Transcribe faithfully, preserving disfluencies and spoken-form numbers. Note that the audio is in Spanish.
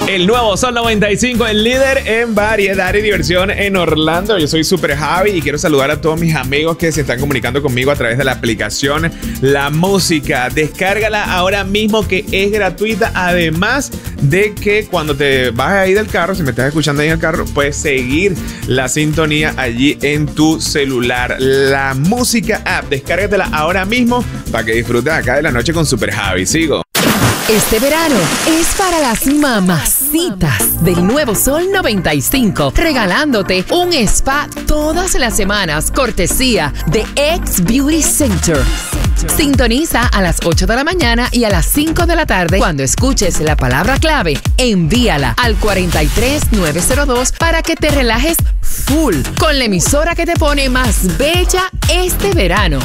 El nuevo Sol noventa y cinco, el líder en variedad y diversión en Orlando. Yo soy Super Javi y quiero saludar a todos mis amigos que se están comunicando conmigo a través de la aplicación La Música. Descárgala ahora mismo, que es gratuita. Además de que cuando te vas ahí del carro, si me estás escuchando ahí en el carro, puedes seguir la sintonía allí en tu celular. La Música App, descárgatela ahora mismo para que disfrutes acá de la noche con Super Javi. Sigo. Este verano es para las mamacitas del Nuevo Sol noventa y cinco, regalándote un spa todas las semanas, cortesía de X Beauty Center. Sintoniza a las ocho de la mañana y a las cinco de la tarde. Cuando escuches la palabra clave, envíala al cuatro tres nueve cero dos para que te relajes full con la emisora que te pone más bella este verano.